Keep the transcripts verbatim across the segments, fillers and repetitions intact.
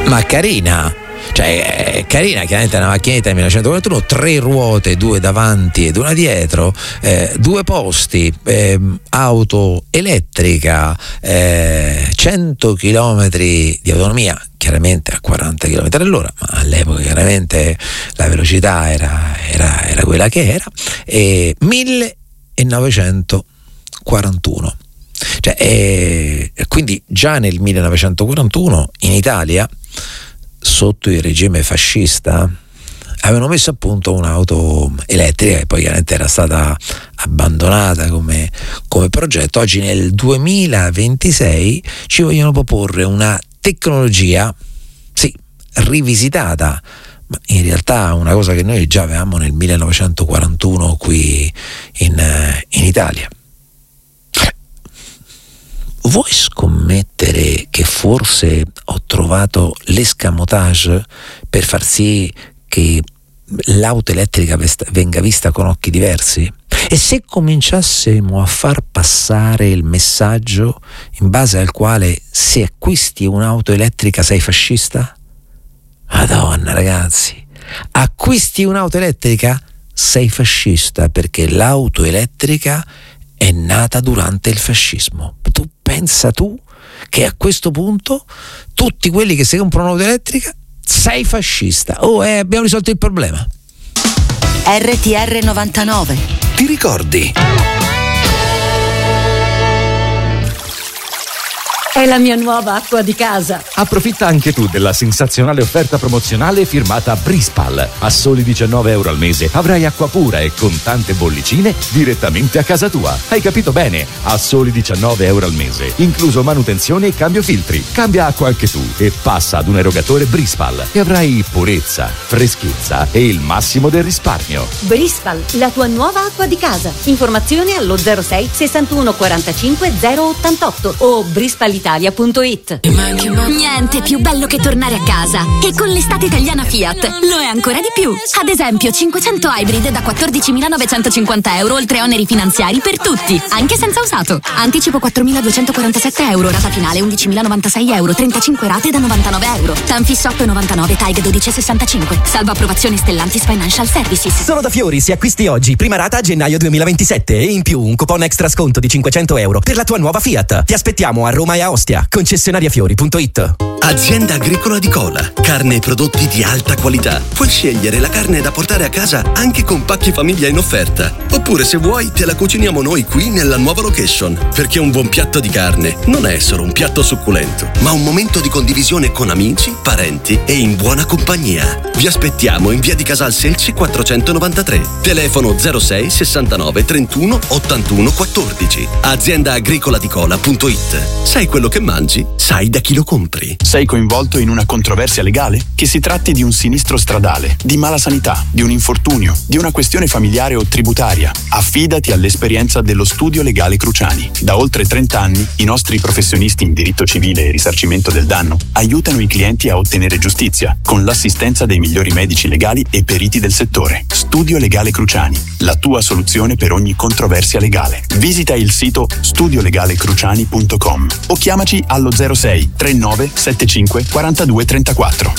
Ma carina, cioè è carina, chiaramente è una macchinetta del millenovecentoquarantuno, tre ruote, due davanti ed una dietro, eh, due posti, eh, auto elettrica, eh, cento chilometri di autonomia, chiaramente a quaranta chilometri all'ora, ma all'epoca chiaramente la velocità era, era, era quella che era, e millenovecentoquarantuno. Cioè, eh, quindi già nel millenovecentoquarantuno in Italia, sotto il regime fascista, avevano messo a punto un'auto elettrica che poi chiaramente era stata abbandonata come, come progetto. Oggi nel duemilaventisei ci vogliono proporre una tecnologia, sì, rivisitata, ma in realtà una cosa che noi già avevamo nel millenovecentoquarantuno qui in, in Italia. Vuoi scommettere che forse ho trovato l'escamotage per far sì che l'auto elettrica venga vista con occhi diversi? E se cominciassimo a far passare il messaggio in base al quale se acquisti un'auto elettrica sei fascista? Madonna ragazzi, acquisti un'auto elettrica sei fascista perché l'auto elettrica è nata durante il fascismo. Tu pensa tu che a questo punto tutti quelli che si comprano un'auto elettrica sei fascista. Oh, eh, abbiamo risolto il problema. R T R novantanove. Ti ricordi? È la mia nuova acqua di casa. Approfitta anche tu della sensazionale offerta promozionale firmata Brispal. A soli diciannove euro al mese avrai acqua pura e con tante bollicine direttamente a casa tua. Hai capito bene? A soli diciannove euro al mese, incluso manutenzione e cambio filtri. Cambia acqua anche tu e passa ad un erogatore Brispal e avrai purezza, freschezza e il massimo del risparmio. Brispal, la tua nuova acqua di casa. Informazioni allo zero sei sessantuno quarantacinque zero ottantotto o brispalitalia punto it. Niente più bello che tornare a casa. E con l'estate italiana Fiat lo è ancora di più. Ad esempio cinquecento Hybrid da quattordicimilanovecentocinquanta euro oltre oneri finanziari per tutti, anche senza usato. Anticipo quattromiladuecentoquarantasette euro, rata finale undicimilanovantasei euro, trentacinque rate da novantanove euro. Tanfis otto virgola novantanove, T A G dodici virgola sessantacinque. Salvo approvazione Stellantis Financial Services. Solo da Fiori, se acquisti oggi, prima rata a gennaio duemilaventisette e in più un coupon extra sconto di cinquecento euro per la tua nuova Fiat. Ti aspettiamo a Roma e a Ostia, concessionariafiori punto it. Azienda Agricola di Cola, carne e prodotti di alta qualità. Puoi scegliere la carne da portare a casa anche con pacchi famiglia in offerta. Oppure se vuoi te la cuciniamo noi qui nella nuova location. Perché un buon piatto di carne non è solo un piatto succulento, ma un momento di condivisione con amici, parenti e in buona compagnia. Vi aspettiamo in via di Casal Selci quattrocentonovantatré. Telefono zero sei sessantanove trentuno ottantuno quattordici. azienda agricola di cola punto it. Sai quello che mangi? Sai da chi lo compri. Sei coinvolto in una controversia legale? Che si tratti di un sinistro stradale, di mala sanità, di un infortunio, di una questione familiare o tributaria, affidati all'esperienza dello Studio Legale Cruciani. Da oltre trenta anni i nostri professionisti in diritto civile e risarcimento del danno aiutano i clienti a ottenere giustizia con l'assistenza dei migliori medici legali e periti del settore. Studio Legale Cruciani, la tua soluzione per ogni controversia legale. Visita il sito studio legale cruciani punto com o chiamaci allo zero sei trentanove settantacinque quarantadue trentaquattro.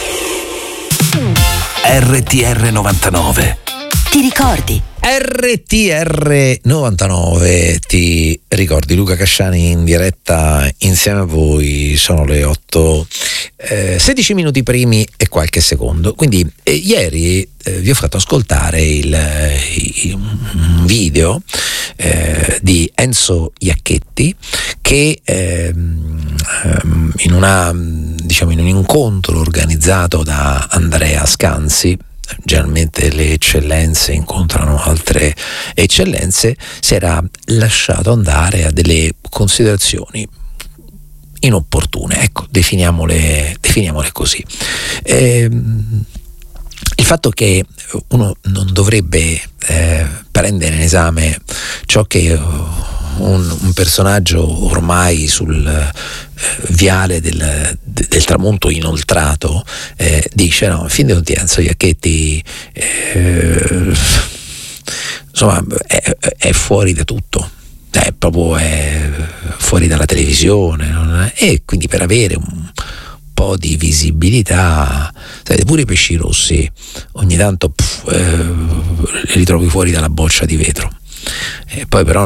R T R novantanove. Ti ricordi? R T R novantanove, ti ricordi? Luca Casciani in diretta insieme a voi. Sono le otto eh, sedici minuti primi e qualche secondo. Quindi eh, ieri eh, vi ho fatto ascoltare il, il, un video eh, di Enzo Iacchetti che eh, in una diciamo in un incontro organizzato da Andrea Scanzi, generalmente le eccellenze incontrano altre eccellenze, si era lasciato andare a delle considerazioni inopportune, ecco, definiamole, definiamole così. Eh, il fatto che uno non dovrebbe eh, prendere in esame ciò che un, un personaggio ormai sul eh, viale del, del tramonto inoltrato eh, dice, no, in fin dei conti Enzo Iacchetti eh, insomma è, è fuori da tutto, è proprio è fuori dalla televisione, non è? E quindi per avere un po' di visibilità. Sapete, pure i pesci rossi ogni tanto pff, eh, li trovi fuori dalla boccia di vetro, e poi però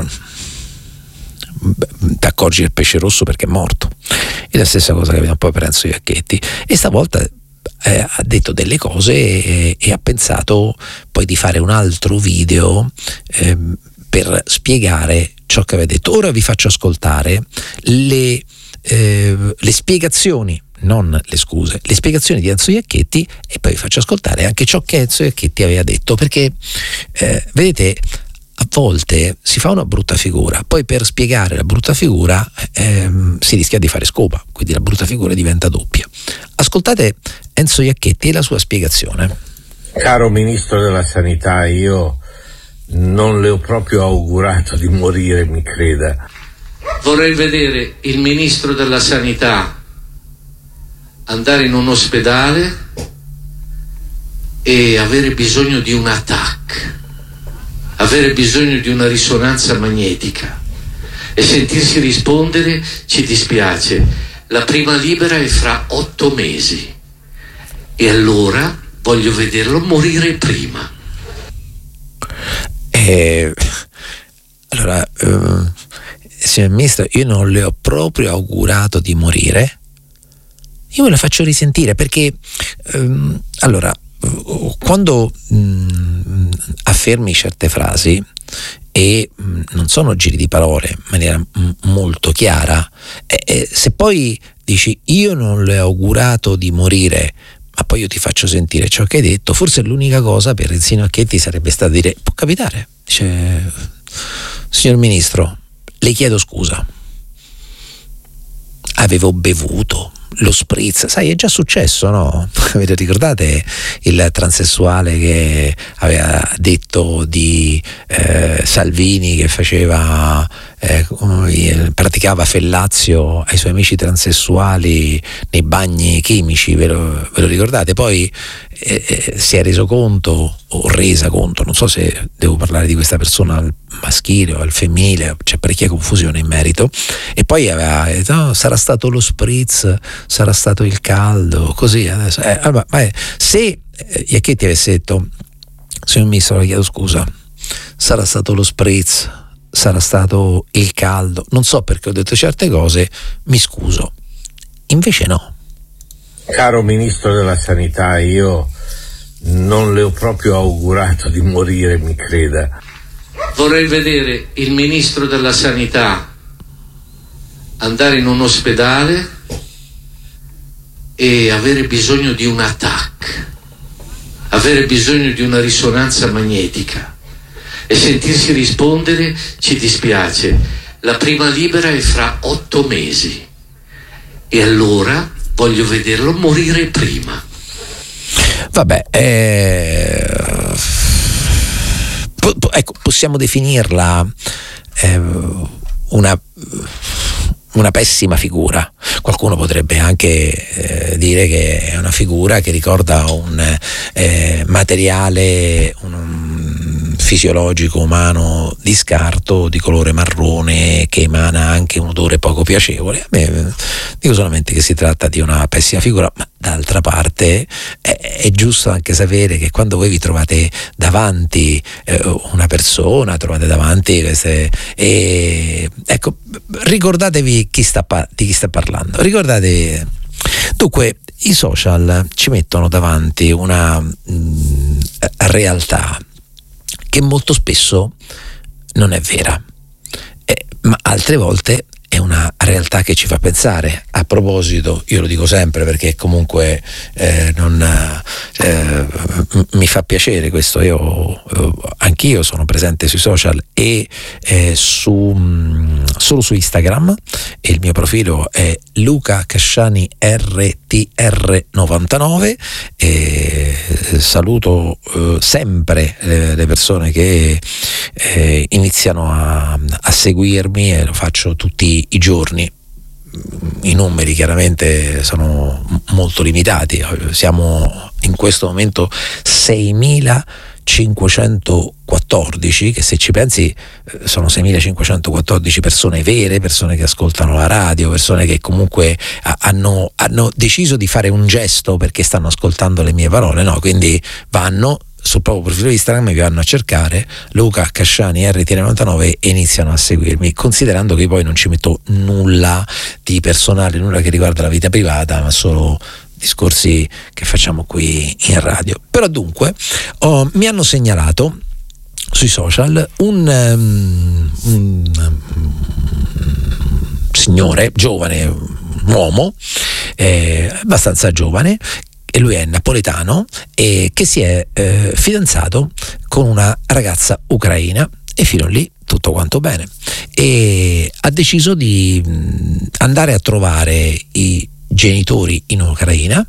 ti accorgi del pesce rosso perché è morto. E la stessa cosa capita un po' per Enzo Iacchetti, e stavolta eh, ha detto delle cose e, e ha pensato poi di fare un altro video eh, per spiegare ciò che aveva detto. Ora vi faccio ascoltare le, eh, le spiegazioni, non le scuse, le spiegazioni di Enzo Iacchetti, e poi vi faccio ascoltare anche ciò che Enzo Iacchetti aveva detto, perché eh, vedete, a volte si fa una brutta figura, poi per spiegare la brutta figura ehm, si rischia di fare scopa, quindi la brutta figura diventa doppia. Ascoltate Enzo Iacchetti e la sua spiegazione. Caro Ministro della Sanità, io non le ho proprio augurato di morire, mi creda. Vorrei vedere il Ministro della Sanità andare in un ospedale e avere bisogno di un A T A C, avere bisogno di una risonanza magnetica e sentirsi rispondere: ci dispiace, la prima libera è fra otto mesi, e allora voglio vederlo morire prima. Eh, allora, eh, signor Ministro, io non le ho proprio augurato di morire. Io ve la faccio risentire perché ehm, allora, quando mh, affermi certe frasi e mh, non sono giri di parole in maniera mh, molto chiara, eh, eh, se poi dici io non le ho augurato di morire, ma poi io ti faccio sentire ciò che hai detto, forse l'unica cosa per Enzo Iacchetti sarebbe stata dire: può capitare, dice, signor Ministro, le chiedo scusa, avevo bevuto lo spritz, sai, è già successo, no? Avete ricordate il transessuale che aveva detto di eh, Salvini che faceva eh, praticava fellazio ai suoi amici transessuali nei bagni chimici, ve lo, ve lo ricordate? Poi eh, eh, si è reso conto o resa conto, non so se devo parlare di questa persona al maschile o al femminile, c'è parecchia confusione in merito, e poi aveva detto no, sarà stato lo spritz, sarà stato il caldo, così adesso eh, allora, ma, se eh, Iacchetti avesse detto: signor Ministro, le chiedo scusa, sarà stato lo spritz, sarà stato il caldo, non so perché ho detto certe cose, mi scuso. Invece no. Caro Ministro della Sanità, io non le ho proprio augurato di morire, mi creda. Vorrei vedere il Ministro della Sanità andare in un ospedale e avere bisogno di un A T A C, avere bisogno di una risonanza magnetica e sentirsi rispondere: ci dispiace, la prima libera è fra otto mesi, e allora voglio vederlo morire prima. Vabbè, eh, po- po- ecco, possiamo definirla eh, una una pessima figura. Qualcuno potrebbe anche eh, dire che è una figura che ricorda un eh, materiale un, un fisiologico umano di scarto di colore marrone che emana anche un odore poco piacevole. A me dico solamente che si tratta di una pessima figura, ma d'altra parte è, è giusto anche sapere che quando voi vi trovate davanti eh, una persona, trovate davanti queste, eh, ecco, ricordatevi chi sta pa- di chi sta parlando. Ricordatevi, dunque, i social ci mettono davanti una mh, realtà che molto spesso non è vera, eh, ma altre volte è una realtà che ci fa pensare. A proposito, io lo dico sempre perché comunque eh, non, eh, mi fa piacere questo, io eh, anch'io sono presente sui social e eh, su, mh, solo su Instagram, e il mio profilo è Luca Casciani R T R novantanove, e saluto eh, sempre le, le persone che eh, iniziano a, a seguirmi, e lo faccio tutti i giorni. I numeri chiaramente sono molto limitati, siamo in questo momento seimila seimilacinquecentoquattordici, che se ci pensi sono seimilacinquecentoquattordici persone vere, persone che ascoltano la radio, persone che comunque hanno, hanno deciso di fare un gesto perché stanno ascoltando le mie parole, no? Quindi vanno sul proprio profilo Instagram, mi vanno a cercare Luca Casciani R T L novantanove e iniziano a seguirmi, considerando che poi non ci metto nulla di personale, nulla che riguarda la vita privata, ma solo discorsi che facciamo qui in radio. Però dunque oh, mi hanno segnalato sui social un, um, un um, signore giovane, un uomo eh, abbastanza giovane, e lui è napoletano, e che si è eh, fidanzato con una ragazza ucraina, e fino a lì tutto quanto bene, e ha deciso di mh, andare a trovare i genitori in Ucraina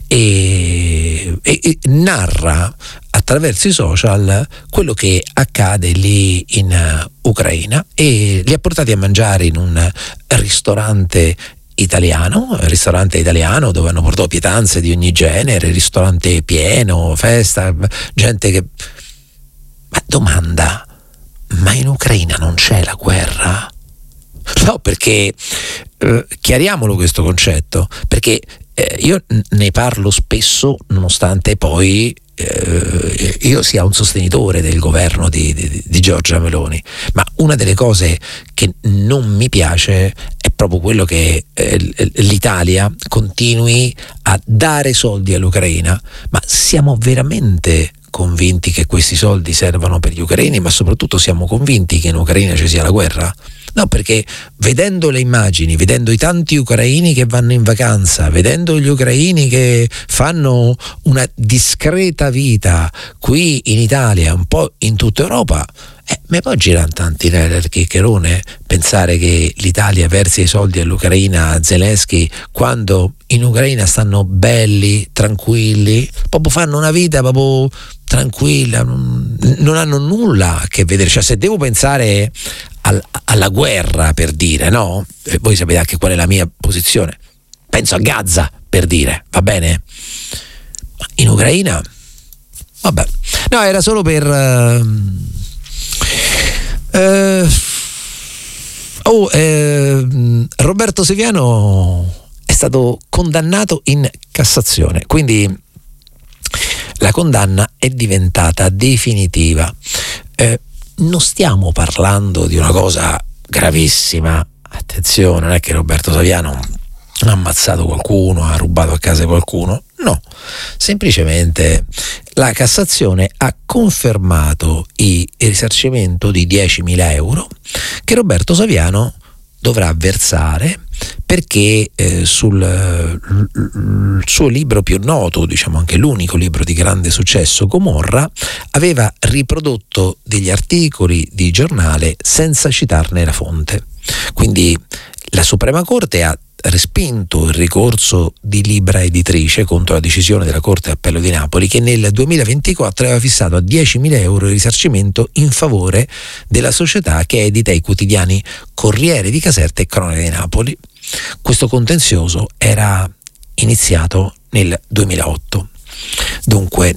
e, e, e narra attraverso i social quello che accade lì in uh, Ucraina, e li ha portati a mangiare in un ristorante italiano, ristorante italiano dove hanno portato pietanze di ogni genere, ristorante pieno, festa, gente che... Ma domanda, ma in Ucraina non c'è la guerra? No, perché eh, chiariamolo questo concetto, perché eh, io ne parlo spesso, nonostante poi eh, io sia un sostenitore del governo di, di, di Giorgia Meloni, ma una delle cose che non mi piace è proprio quello che eh, l'Italia continui a dare soldi all'Ucraina. Ma siamo veramente convinti che questi soldi servano per gli ucraini? Ma soprattutto siamo convinti che in Ucraina ci sia la guerra? No, perché vedendo le immagini, vedendo i tanti ucraini che vanno in vacanza, vedendo gli ucraini che fanno una discreta vita qui in Italia, un po' in tutta Europa, eh, mi può girare tanti nel chiccherone pensare che l'Italia versi i soldi all'Ucraina, a Zelensky, quando in Ucraina stanno belli, tranquilli, proprio fanno una vita proprio tranquilla, non hanno nulla a che vedere. Cioè, se devo pensare al, alla guerra, per dire, no? E voi sapete anche qual è la mia posizione, penso a Gaza, per dire, va bene? Ma in Ucraina, vabbè, no, era solo per uh, uh, oh, uh, Roberto Saviano è stato condannato in Cassazione, quindi la condanna è diventata definitiva. Eh, non stiamo parlando di una cosa gravissima, attenzione, non è che Roberto Saviano ha ammazzato qualcuno, ha rubato a casa qualcuno, no, semplicemente la Cassazione ha confermato il risarcimento di diecimila euro che Roberto Saviano dovrà versare perché eh, sul l, l, suo libro più noto, diciamo anche l'unico libro di grande successo, Gomorra, aveva riprodotto degli articoli di giornale senza citarne la fonte. Quindi la Suprema Corte ha respinto il ricorso di Libra Editrice contro la decisione della Corte d'Appello di Napoli, che nel duemilaventiquattro aveva fissato a diecimila euro il risarcimento in favore della società che edita i quotidiani Corriere di Caserta e Cronache di Napoli. Questo contenzioso era iniziato nel duemilaotto. Dunque,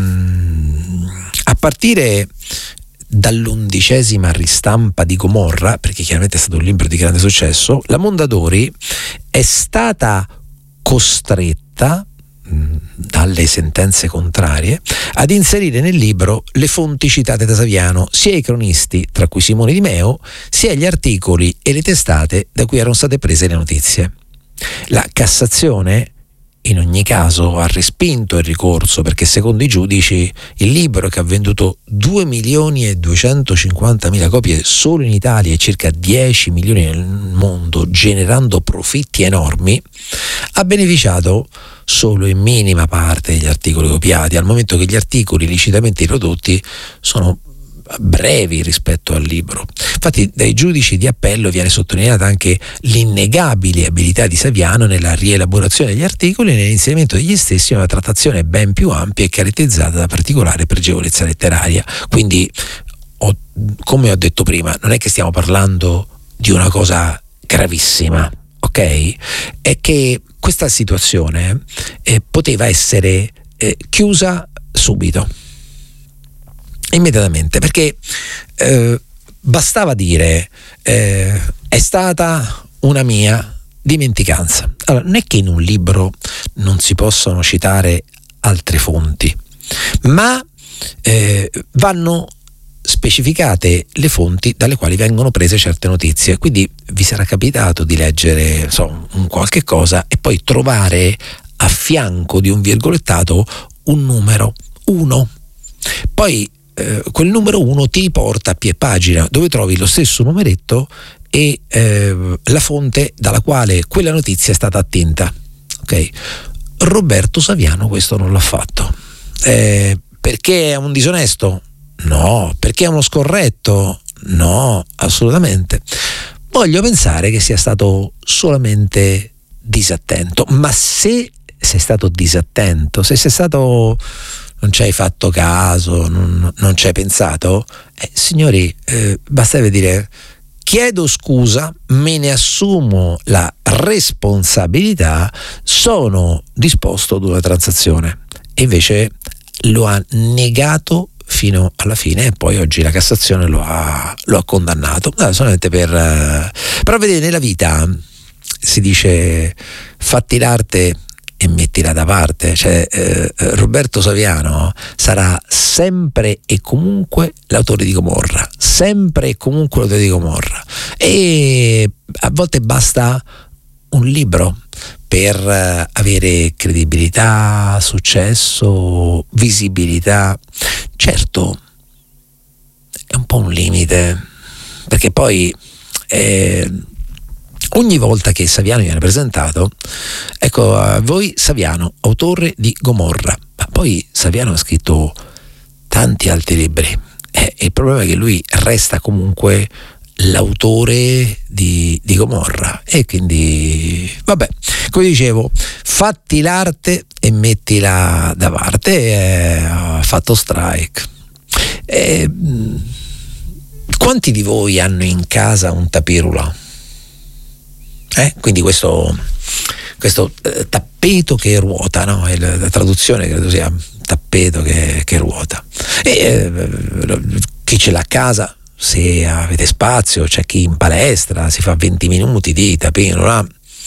mh, a partire dall'undicesima ristampa di Gomorra, perché chiaramente è stato un libro di grande successo, la Mondadori è stata costretta mh, dalle sentenze contrarie ad inserire nel libro le fonti citate da Saviano, sia i cronisti, tra cui Simone Di Meo, sia gli articoli e le testate da cui erano state prese le notizie. La Cassazione in ogni caso ha respinto il ricorso, perché secondo i giudici il libro, che ha venduto due milioni e duecentocinquantamila copie solo in Italia e circa dieci milioni nel mondo, generando profitti enormi, ha beneficiato solo in minima parte degli articoli copiati, al momento che gli articoli licitamente prodotti sono brevi rispetto al libro. Infatti dai giudici di appello viene sottolineata anche l'innegabile abilità di Saviano nella rielaborazione degli articoli e nell'inserimento degli stessi in una trattazione ben più ampia e caratterizzata da particolare pregevolezza letteraria. Quindi, ho, come ho detto prima, non è che stiamo parlando di una cosa gravissima, ok? È che questa situazione eh, poteva essere eh, chiusa subito. immediatamente, perché eh, bastava dire eh, è stata una mia dimenticanza. Allora, non è che in un libro non si possono citare altre fonti, ma eh, vanno specificate le fonti dalle quali vengono prese certe notizie. Quindi vi sarà capitato di leggere insomma, un qualche cosa e poi trovare a fianco di un virgolettato un numero uno, poi eh, quel numero uno ti porta a pie pagina dove trovi lo stesso numeretto e eh, la fonte dalla quale quella notizia è stata attinta. Ok, Roberto Saviano questo non l'ha fatto. Eh, perché è un disonesto? No. Perché è uno scorretto? No, assolutamente. Voglio pensare che sia stato solamente disattento, ma se sei stato disattento, se sei stato, non ci hai fatto caso, non, non ci hai pensato, eh, signori, eh, basterebbe dire chiedo scusa, me ne assumo la responsabilità, sono disposto ad una transazione. E invece lo ha negato fino alla fine e poi oggi la Cassazione lo ha, lo ha condannato. No, solamente per uh, però vedete, nella vita si dice fatti l'arte e mettila da parte, cioè eh, Roberto Saviano sarà sempre e comunque l'autore di Gomorra, sempre e comunque l'autore di Gomorra, e a volte basta un libro per uh, avere credibilità, successo, visibilità. Certo, è un po' un limite, perché poi eh, ogni volta che Saviano viene presentato, ecco, a voi Saviano, autore di Gomorra, ma poi Saviano ha scritto tanti altri libri, eh, il problema è che lui resta comunque l'autore di, di Gomorra, e quindi vabbè, come dicevo, fatti l'arte e mettila da parte, e ha fatto strike. E, quanti di voi hanno in casa un tapirula? Eh? Quindi questo, questo eh, tappeto che ruota, no? La, la traduzione credo sia tappeto che, che ruota. E eh, chi ce l'ha a casa, se avete spazio, c'è chi in palestra si fa venti minuti di tapirula.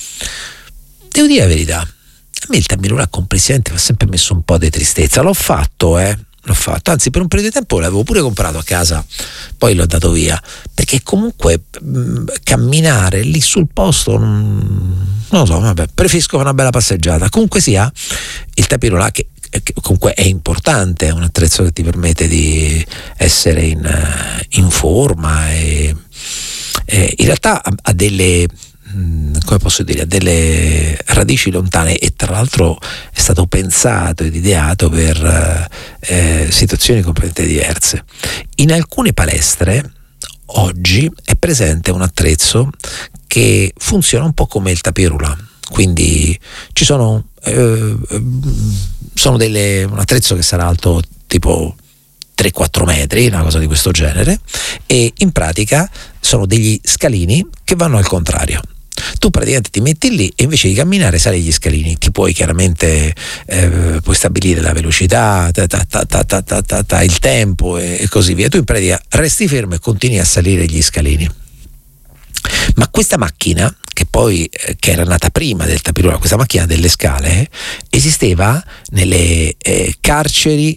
Devo dire la verità, a me il tapirula complessivamente mi ha sempre messo un po' di tristezza. L'ho fatto, eh l'ho fatto, anzi per un periodo di tempo l'avevo pure comprato a casa, poi l'ho dato via, perché comunque mh, camminare lì sul posto non, non lo so, vabbè, preferisco fare una bella passeggiata. Comunque sia, il tapirula che, che comunque è importante, è un attrezzo che ti permette di essere in, in forma, e, e in realtà ha, ha delle, come posso dire, ha delle radici lontane, e tra l'altro è stato pensato ed ideato per eh, situazioni completamente diverse. In alcune palestre oggi è presente un attrezzo che funziona un po' come il tapirula, quindi ci sono eh, sono delle, un attrezzo che sarà alto tipo tre quattro metri, una cosa di questo genere, e in pratica sono degli scalini che vanno al contrario. Tu praticamente ti metti lì e invece di camminare sali gli scalini. Ti puoi chiaramente eh, puoi stabilire la velocità, ta ta ta ta ta ta ta ta, il tempo e, e così via. Tu in pratica resti fermo e continui a salire gli scalini. Ma questa macchina, che poi eh, che era nata prima del tapirula, questa macchina delle scale, esisteva nelle eh, carceri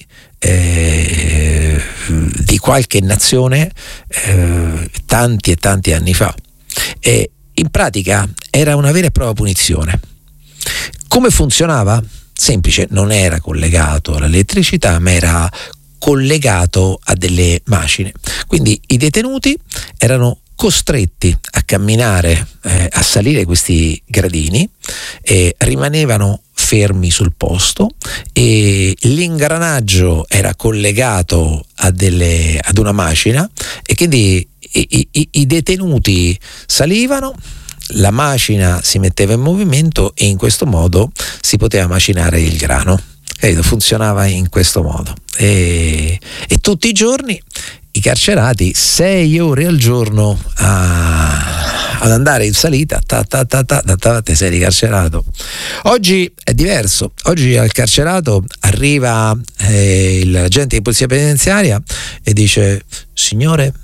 eh, di qualche nazione eh, tanti e tanti anni fa. E in pratica era una vera e propria punizione. Come funzionava? Semplice, non era collegato all'elettricità, ma era collegato a delle macine. Quindi i detenuti erano costretti a camminare, eh, a salire questi gradini, e rimanevano fermi sul posto, e l'ingranaggio era collegato a delle, ad una macina, e quindi I, i, i detenuti salivano, la macina si metteva in movimento e in questo modo si poteva macinare il grano. Capito? Funzionava in questo modo, e, e tutti i giorni i carcerati sei ore al giorno a, ad andare in salita, ta ta ta ta ta, ta, te sei ricarcerato. Oggi è diverso, oggi al carcerato arriva eh, l'agente di polizia penitenziaria e dice: signore,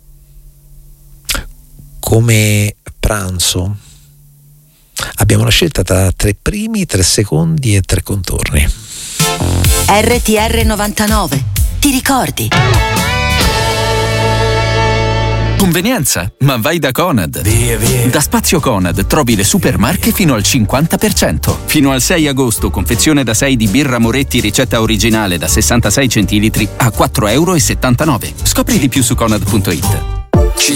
come pranzo abbiamo la scelta tra tre primi, tre secondi e tre contorni. R T R novantanove, ti ricordi? Convenienza, ma vai da Conad. Via, via. Da Spazio Conad trovi le supermarche fino al cinquanta per cento. Fino al sei agosto, confezione da sei di birra Moretti ricetta originale da sessantasei centilitri a quattro virgola settantanove euro. Scopri di più su conad punto it.